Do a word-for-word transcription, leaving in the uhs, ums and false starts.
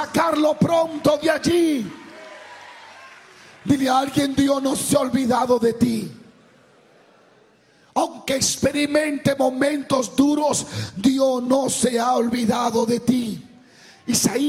sacarlo pronto de allí. Dile a alguien: Dios no se ha olvidado de ti. Aunque experimente momentos duros, Dios no se ha olvidado de ti. Isaías